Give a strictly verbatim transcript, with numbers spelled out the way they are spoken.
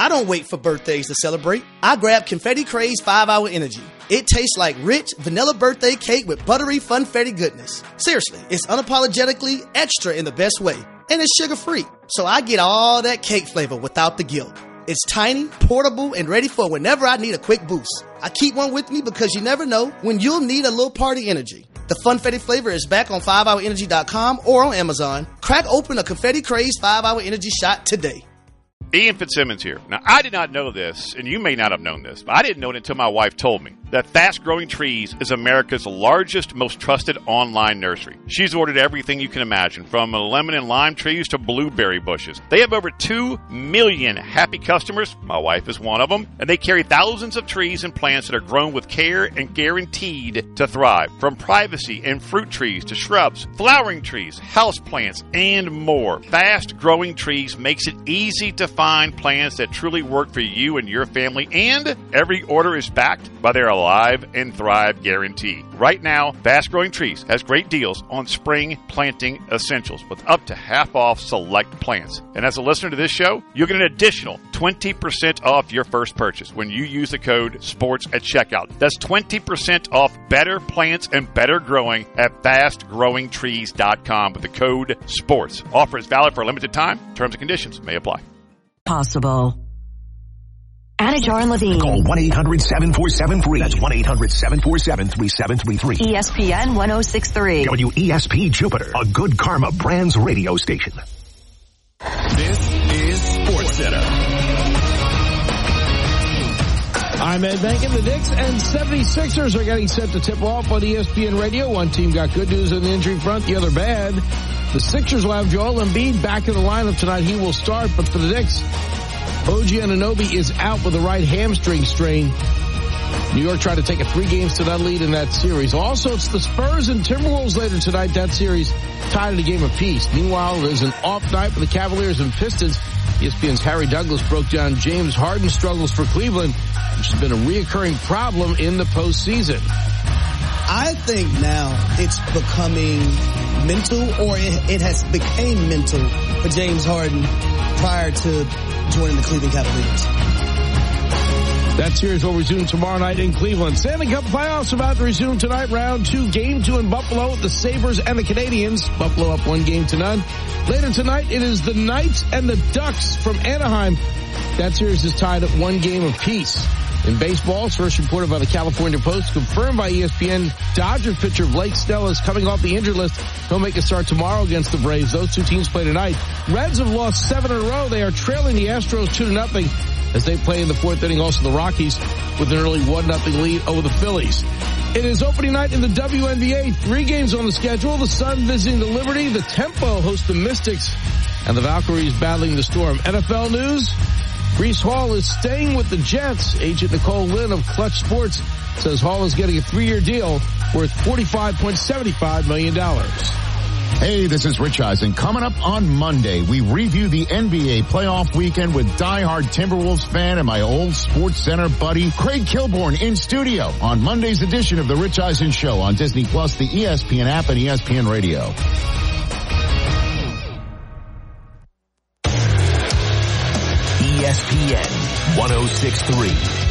I don't wait for birthdays to celebrate. I grab Confetti Craze five hour Energy. It tastes like rich vanilla birthday cake with buttery funfetti goodness. Seriously, it's unapologetically extra in the best way. And it's sugar-free, so I get all that cake flavor without the guilt. It's tiny, portable, and ready for whenever I need a quick boost. I keep one with me because you never know when you'll need a little party energy. The Funfetti flavor is back on five hour energy dot com or on Amazon. Crack open a Confetti Craze five hour Energy shot today. Ian Fitzsimmons here. Now, I did not know this, and you may not have known this, but I didn't know it until my wife told me, that Fast Growing Trees is America's largest, most trusted online nursery. She's ordered everything you can imagine, from lemon and lime trees to blueberry bushes. They have over two million happy customers. My wife is one of them. And they carry thousands of trees and plants that are grown with care and guaranteed to thrive. From privacy and fruit trees to shrubs, flowering trees, house plants, and more. Fast Growing Trees makes it easy to find plants that truly work for you and your family, and every order is backed by their Alive and Thrive guarantee. Right now, Fast Growing Trees has great deals on spring planting essentials with up to half off select plants. And as a listener to this show, you'll get an additional twenty percent off your first purchase when you use the code SPORTS at checkout. That's twenty percent off better plants and better growing at fast growing trees dot com with the code SPORTS. Offer is valid for a limited time. Terms and conditions may apply. Possible. Anajar and Levine. Call one eight hundred seven four seven three. That's one eight hundred seven four seven three seven three three. E S P N one oh six point three. W E S P Jupiter, a Good Karma Brands radio station. This is Sports Center. I'm Ed Bankin. The Knicks and seventy-sixers are getting set to tip off on E S P N Radio. One team got good news on the injury front, the other bad. The Sixers will have Joel Embiid back in the lineup tonight. He will start, but for the Knicks, O G Anunoby is out with a right hamstring strain. New York tried to take a three games to none lead in that series. Also, it's the Spurs and Timberwolves later tonight. That series tied at a game apiece. Meanwhile, there's an off night for the Cavaliers and Pistons. E S P N's Harry Douglas broke down James Harden's struggles for Cleveland, which has been a reoccurring problem in the postseason. I think now it's becoming mental, or it, it has become mental for James Harden prior to joining the Cleveland Cavaliers. That series will resume tomorrow night in Cleveland. Stanley Cup playoffs about to resume tonight. Round two, game two in Buffalo with the Sabres and the Canadiens. Buffalo up one game to none. Later tonight, it is the Knights and the Ducks from Anaheim. That series is tied at one game apiece. In baseball, first reported by the California Post, confirmed by E S P N, Dodger pitcher Blake Snell is coming off the injured list. He'll make a start tomorrow against the Braves. Those two teams play tonight. Reds have lost seven in a row. They are trailing the Astros two to nothing as they play in the fourth inning. Also the Rockies with an early one nothing lead over the Phillies. It is opening night in the W N B A. Three games on the schedule. The Sun visiting the Liberty. The Tempo host the Mystics. And the Valkyries battling the Storm. N F L news. Breece Hall is staying with the Jets. Agent Nicole Lynn of Clutch Sports says Hall is getting a three-year deal worth forty-five point seven five million dollars. Hey, this is Rich Eisen. Coming up on Monday, we review the N B A playoff weekend with diehard Timberwolves fan and my old Sports Center buddy, Craig Kilborn, in studio on Monday's edition of the Rich Eisen Show on Disney Plus, the E S P N app, and E S P N Radio. E S P N one oh six point three.